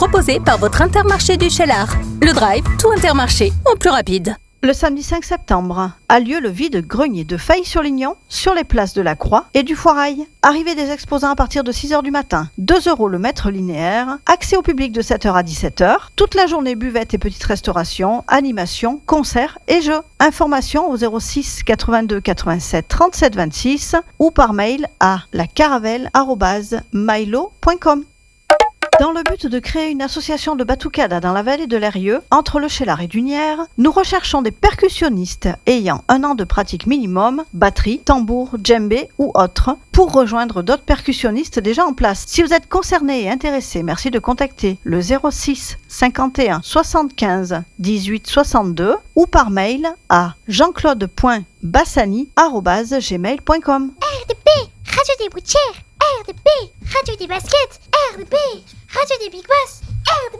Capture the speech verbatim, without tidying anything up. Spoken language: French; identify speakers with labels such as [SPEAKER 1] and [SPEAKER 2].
[SPEAKER 1] proposé par votre Intermarché du Cheylard. Le Drive, tout Intermarché, au plus rapide.
[SPEAKER 2] Le samedi cinq septembre a lieu le vide-grenier de Faye-sur-Lignon sur les places de la Croix et du Foirail. Arrivée des exposants à partir de six heures du matin. deux euros le mètre linéaire. Accès au public de sept heures à dix-sept heures. Toute la journée buvette et petite restauration, animation, concerts et jeux. Informations au zéro six quatre-vingt-deux quatre-vingt-sept trente-sept vingt-six ou par mail à lacaravelle arobase milo point com. Dans le but de créer une association de batucada dans la vallée de l'Eyrieux, entre le Cheylard et Dunières, nous recherchons des percussionnistes ayant un an de pratique minimum, batterie, tambour, djembé ou autre, pour rejoindre d'autres percussionnistes déjà en place. Si vous êtes concerné et intéressé, merci de contacter le zéro six cinquante et un soixante-quinze dix-huit soixante-deux ou par mail à jean-claude point bassani arobase gmail point com.
[SPEAKER 3] R D P, Radio des Boutières, R D P, Radio des Baskets, R D P, Radio des Big Boss.